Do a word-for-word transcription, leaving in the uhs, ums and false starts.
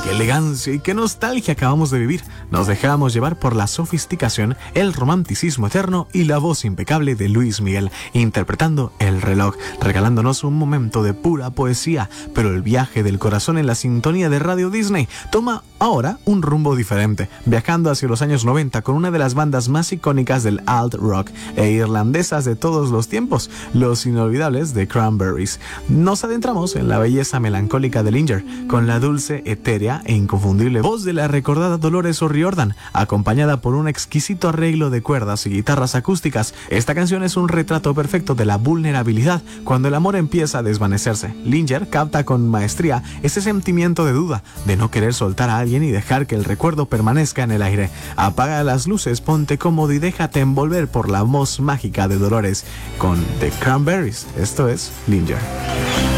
qué elegancia y qué nostalgia acabamos de vivir. Nos dejamos llevar por la sofisticación, el romanticismo eterno y la voz impecable de Luis Miguel, interpretando El reloj, regalándonos un momento de pura poesía. Pero el viaje del corazón en la sintonía de Radio Disney toma ahora un rumbo diferente, viajando hacia los años noventa con una de las bandas más icónicas del alt rock e irlandesas de todos los tiempos, los inolvidables The Cranberries. Nos adentramos en la belleza melancólica de Linger, con la dulce, etérea e inconfundible voz de la recordada Dolores O'Riordan, acompañada por un exquisito arreglo de cuerdas y guitarras acústicas. Esta canción es un retrato perfecto de la vulnerabilidad cuando el amor empieza a desvanecerse. Linger capta con maestría ese sentimiento de duda, de no querer soltar a alguien y dejar que el recuerdo permanezca en el aire. Apaga las luces, ponte cómodo y déjate envolver por la voz mágica de Dolores con The Cranberries. Esto es Linger.